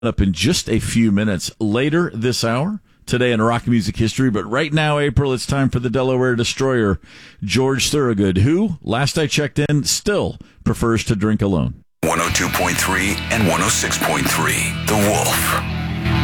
up in just a few minutes later this hour, today in rock music history. But right now, April, it's time for the Delaware Destroyer, George Thorogood, who, last I checked in, still prefers to drink alone. 102.3 and 106.3, The Wolf.